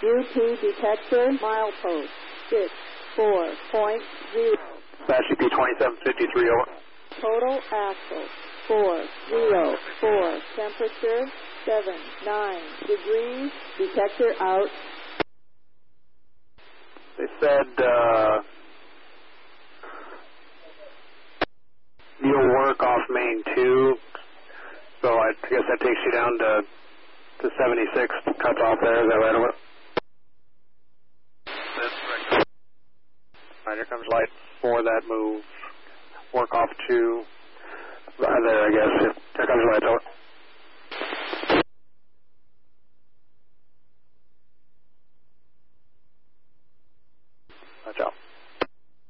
UP detector milepost 64.0. Dispatch UP 2753, over. Total axle 404. Temperature 79 degrees. Detector out. They said you'll work off main 2, so I guess that takes you down to 76 cuts off there. Is that right? Over? That's correct. All right, here comes light for that move. Work off 2. There, I guess. Here comes light. Over.